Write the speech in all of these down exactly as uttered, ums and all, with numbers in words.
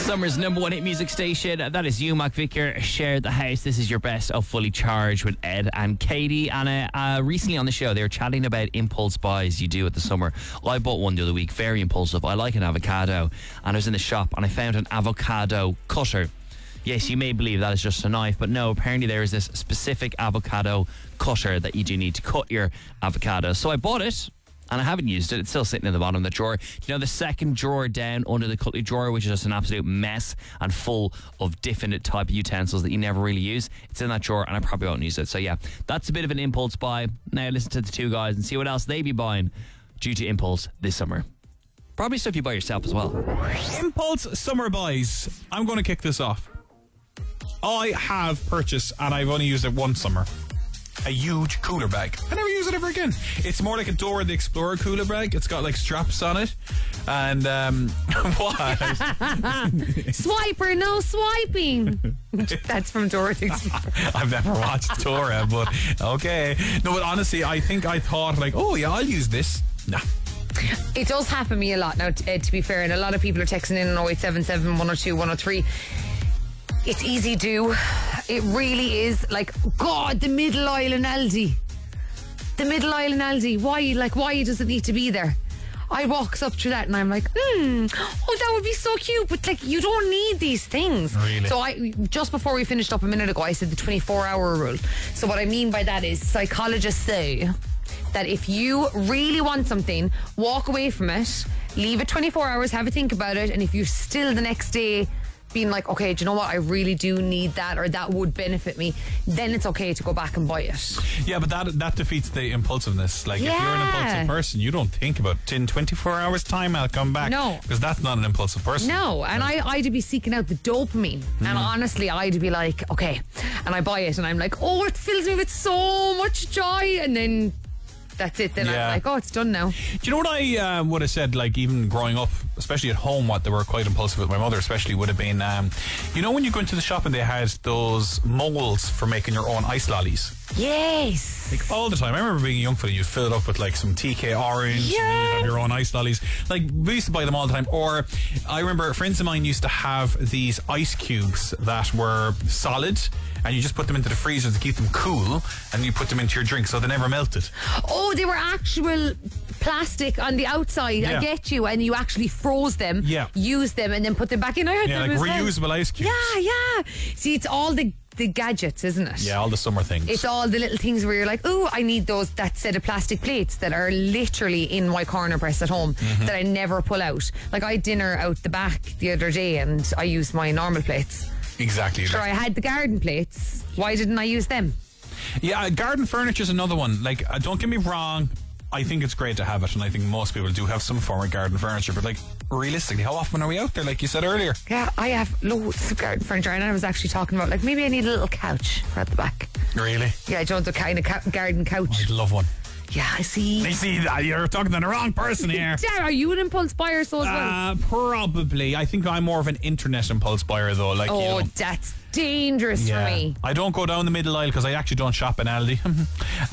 Summer's number one hit music station. That is you, Mac Vicker. Share the house. This is your best of Fully Charged with Ed and Katie. And uh, uh, recently on the show, they were chatting about impulse buys you do at the summer. I bought one the other week, very impulsive. I like an avocado. And I was in the shop and I found an avocado cutter. Yes, you may believe that is just a knife, but no, apparently there is this specific avocado cutter that you do need to cut your avocado. So I bought it. And I haven't used it. It's still sitting in the bottom of the drawer. Do you know the second drawer down under the cutlery drawer, which is just an absolute mess and full of different type of utensils that you never really use? It's in that drawer and I probably won't use it. So yeah, that's a bit of an impulse buy. Now listen to the two guys and see what else they be buying due to impulse this summer. Probably stuff you buy yourself as well. Impulse summer buys. I'm going to kick this off. I have purchased, and I've only used it one summer, a huge cooler bag. I never use it ever again. It's more like a Dora the Explorer cooler bag. It's got like straps on it. And um what? Swiper, no swiping. That's from Dora the Explorer. I've never watched Dora, but okay. No, but honestly, I think I thought like, oh yeah, I'll use this. Nah. It does happen to me a lot now, t- uh, to be fair, and a lot of people are texting in on oh eight seven seven, one oh two, one oh three. It's easy do. It really is. Like, God, the middle aisle in Aldi. The middle aisle in Aldi. Why? Like, why does it need to be there? I walks up through that and I'm like, hmm, oh, that would be so cute. But, like, you don't need these things. Really? So, I just before we finished up a minute ago, I said the twenty-four hour rule. So, what I mean by that is psychologists say that if you really want something, walk away from it, leave it twenty-four hours, have a think about it, and if you're still the next day being like, okay, do you know what, I really do need that, or that would benefit me, then it's okay to go back and buy it. Yeah, but that that defeats the impulsiveness. Like, yeah. if you're an impulsive person, you don't think about it. In twenty-four hours time I'll come back. No. Because that's not an impulsive person. No, and I, I'd be seeking out the dopamine. Mm. And honestly, I'd be like, okay, and I buy it and I'm like, oh, it fills me with so much joy, and then that's it. Then yeah. I'm like, oh, it's done now. Do you know what I uh, would have said, like, even growing up, especially at home, what they were quite impulsive with my mother especially would have been, um, you know when you go into the shop and they had those molds for making your own ice lollies? Yes. Like, all the time. I remember being a young fella, you'd fill it up with like some T K orange, yeah. and you'd have your own ice lollies. Like, we used to buy them all the time. Or I remember friends of mine used to have these ice cubes that were solid, and you just put them into the freezer to keep them cool, and you put them into your drink so they never melted. Oh, they were actual plastic on the outside. Yeah. I get you. And you actually froze them, yeah. used them, and then put them back in. I had yeah, them like as reusable well. ice cubes. Yeah, yeah. See, it's all the the gadgets, isn't it? Yeah, all the summer things. It's all the little things where you're like, oh, I need those, that set of plastic plates that are literally in my corner press at home, mm-hmm. that I never pull out. Like, I had dinner out the back the other day and I used my normal plates. Exactly. Sure, I had the garden plates. Why didn't I use them? Yeah, garden furniture is another one. Like, uh, don't get me wrong, I think it's great to have it, and I think most people do have some form of garden furniture, but like, realistically, how often are we out there, like you said earlier? Yeah, I have loads of garden furniture, and I was actually talking about, like, maybe I need a little couch for at the back. Really? Yeah, I don't the kind of ca- garden couch. I'd love one. Yeah, I see. I see that. You're talking to the wrong person here. Dad, are you an impulse buyer so as well? Uh, probably. I think I'm more of an internet impulse buyer though. Like, oh, you know, that's dangerous yeah. for me. I don't go down the middle aisle because I actually don't shop in Aldi. um,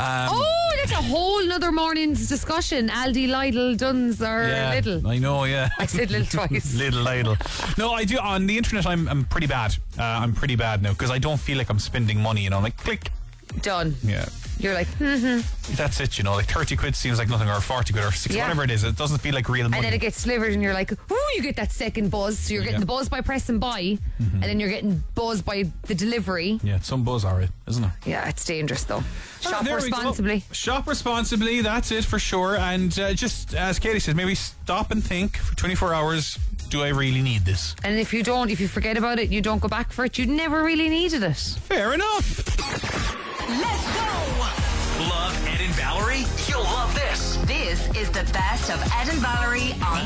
oh, that's a whole nother morning's discussion. Aldi, Lidl, Duns, or yeah, Lidl. I know, yeah. I said little twice. Little Lidl. No, I do. On the internet, I'm I'm pretty bad. Uh, I'm pretty bad now because I don't feel like I'm spending money. You know, like click. Done. Yeah. You're like, hmm. That's it, you know, like thirty quid seems like nothing, or forty quid, or sixty, yeah. whatever it is. It doesn't feel like real money. And then it gets slivered and you're like, ooh, you get that second buzz. So you're getting yeah. the buzz by press and buy, mm-hmm. and then you're getting buzz by the delivery. Yeah, some buzz are it, isn't it? Yeah, it's dangerous though. Shop ah, responsibly. Shop responsibly, that's it for sure. And uh, just, as Katie says, maybe stop and think for twenty-four hours, do I really need this? And if you don't, if you forget about it, you don't go back for it, you never really needed it. Fair enough. Let's go! Love Ed and Valerie? You'll love this. This is the best of Ed and Valerie on